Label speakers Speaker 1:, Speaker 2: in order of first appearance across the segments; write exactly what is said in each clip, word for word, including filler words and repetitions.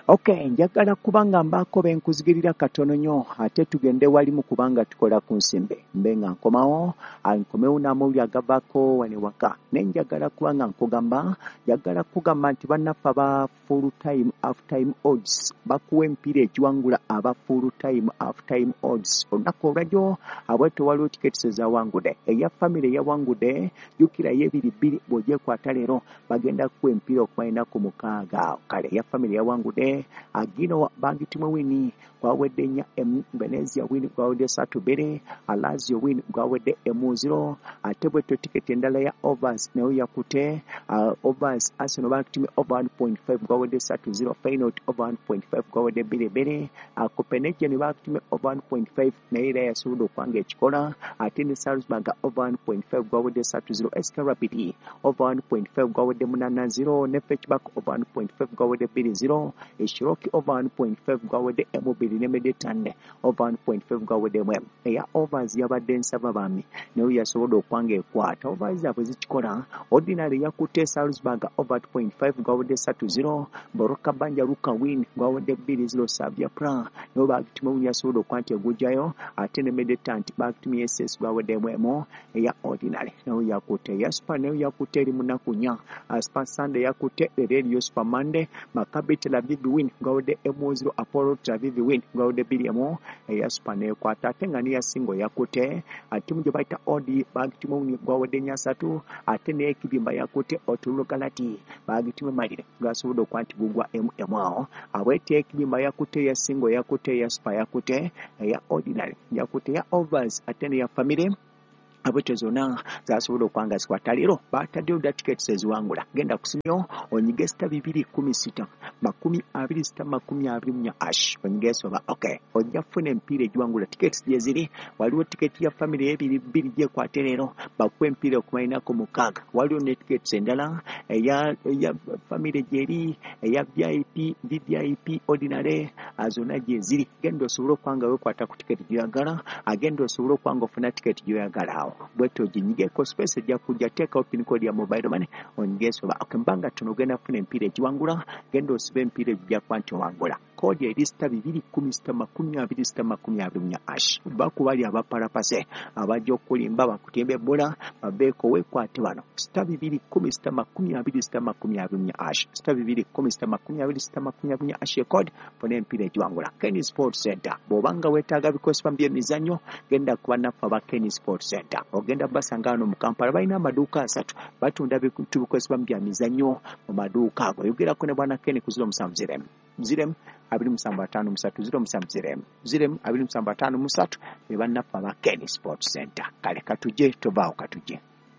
Speaker 1: Okay, njagala kubanga mbako benkuzigirira katono nnyo ate tugende walimu kubanga tukola ku nsimbe mbenga nkomawo ankomewo n'amawulire agavako wane waka naye njagala kubanga nkugamba njagala kugamba nti bannaffe aba full time half time odds bakuwa empiira ekiwangula aba full time half time odds olunaku olwajjo abwete waliwo tiketi ezawangudde eya famire eyawangudde jjukira y'ebiri bbiri bw'ogyekwata leero bagenda kuwa empiira okumalina ku mukaaga kale eya famire eyawangudde agino bagitimu wini gwawedde nya emu Venezia wini gwawedde satu bere Alazio wini gwawedde emu zero ate bwetyo tiketi endala ya overs nayo yakute uh, overs Arsenal bagitimu over one point five gwawedde satu zero Feyenoord over one point five gwawedde bere bere uh, Copenhagen bagitimu over one point five naye era yasobola okwanga ekikola ate ne Salzburg over one point five gwawedde satu zero S K Rapid over one point five gwawedde munana zero ne Fetchback over one point five gwawedde bere zero Shiroki over one point five gwawedde emubiri ne Mediterranean over one point five gwawedde mwemu eya overs yabadde nsaba bami nayo yasobola okwanga ekwata overs abo zikikola ordinary yakute Salzburg over two point five gwawedde satu zero Boroka Banja Luka win gwawedde bbiri zero Sabia Pra nayo bagitimu yasobola okwanta egujayo ate ne Mediterranean bagitimu S S gwawedde mwemu eya ordinary nayo yakute ya Super nayo yakute eri munaku nya Super Sunday yakute Radio Super Monday Maccabi Tel Aviv win gwawedde emu zero Apollo Tel Aviv win gwawedde bbiri emu eya Super nekwata ate nga niya singo yakute ate muje baita odi bagitimu gwawedde nya satu ate ne ekibimba yakute Otulo Galati bagitimu malire gasobola okwanti gugwa emu emu awo abwete ekibimba yakute ya singo yakute ya Super yakute eya ordinary yakute ya overs ate ne ya family abwete zona zasobola okwanga zikwata leero bataddeyo da tickets eziwangula genda kusimyo onyige sita bibiri kumi sita makumi abiri sita makumi abiri munya ash onyige soba okay ojja kufuna empiira egiwangula tickets gye ziri waliwo tiketi ya family ebiri bbiri gyekwata leero bakuwa empiira okumalinako mukaaga waliwo ne tickets endala eya eya family gyeri eya V I P V V I P ordinary azona gye ziri genda osobola okwanga wekwata ku tiketi gyoyagala agenda osobola okwanga ofuna tiketi gyoyagala bweto jinyigeko space ejja kujja teeka opin code ya mobile money ongesoba akembanga tunogenda kufuna empiira egiwangula genda osiba empiira ejja kwanti wangula kodi eri sita bibiri kumi sita makumi abiri sita makumi abiri munya ash bakubali abaparapase abajja okulimba bakutembe bola babeeko wekwate bano sita bibiri kumi sita makumi abiri sita makumi abiri munya ash sita bibiri kumi sita makumi abiri sita makumi abiri munya ash code funa empiira egiwangula Kenny Sports Center bw'obanga weetaaga bikosi by'emizannyo genda kuba naffe aba Kenny Sports Center ogenda basangano mu Kampala balina amaduuka asatu batunda bintu bikozesebwa mu byamizannyo mu maduuka ago yogerako ne bwana Kenny ku zero musanvu ziremu ziremu abiri musanvu ataano musatu zero musanvu ziremu ziremu abiri musanvu ataano musatu be bannaffe aba Kenny Sports Center kale katuje tuvaawo katuje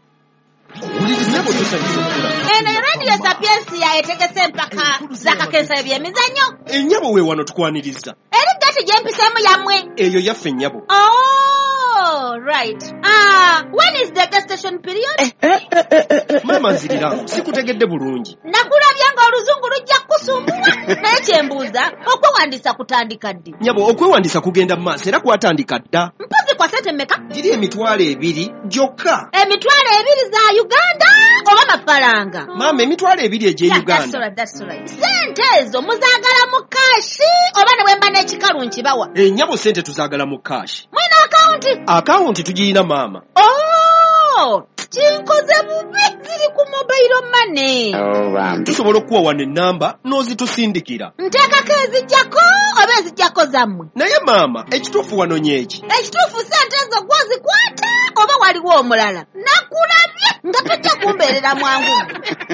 Speaker 2: eno Radio Sapiensia etegese empaka zakakensa ebyemizannyo
Speaker 3: ennyabo we wano tukwaniriza
Speaker 2: eri gati gyempisemu yammwe
Speaker 3: eyo yaffe ennyabo
Speaker 2: oh right ah when is the gestation period
Speaker 3: eh, eh, eh, eh, eh, mama nzirira sikutegedde bulungi
Speaker 2: nakulabya nga oluzungu lujja kusumbula naye kyembuuza okwewandisa kutandika ddi
Speaker 3: nyabo okwewandisa kugenda mu maaso era kwatandika dda
Speaker 2: mpozi kwa sente mmeka
Speaker 3: giri emitwalo ebiri gyokka
Speaker 2: emitwalo ebiri za Uganda oba mafaranga
Speaker 3: mama emitwalo ebiri egye
Speaker 2: yeah,
Speaker 3: Uganda
Speaker 2: that's right, that's right. Sente ezo muzaagala mu kashi oba ne bwemba n'ekikalu nkibawa
Speaker 3: ennyabo sente tuzaagala mu kashi
Speaker 2: mwina akawunti
Speaker 3: akawunti tugirina mama
Speaker 2: oh kinkoze bubi ziri ku mobile money
Speaker 3: oh, tusobola okuwa wano ennamba n'ozitusindikira
Speaker 2: nteekako ezijjako oba ezijjako zammwe
Speaker 3: naye maama ekituufu wano nyeki
Speaker 2: ekituufu sente ezo gwozikwata oba waliwo omulala nakulabye nga tujja kumbeerera mwangu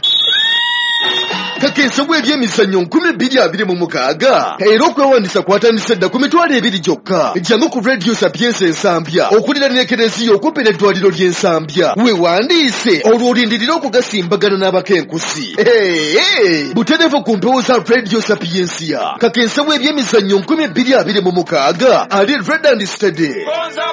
Speaker 4: kakensa bw'ebyemizannyo nkumi bbiri abiri mu mukaaga era okwewandisa kwatandise dda ku mitwalo ebiri gyokka jangu ku Radio Sapiensia ensambya okulira n'ekereziya okumpi n'eddwaliro ly'ensambya weewandiise olwo olindirira okugasimbagana n'abakenkusi butereevu ku mpewo za Radio Sapiensia kakensa bw'ebyemizannyo nkumi bbiri abiri mu mukaaga ali red and steady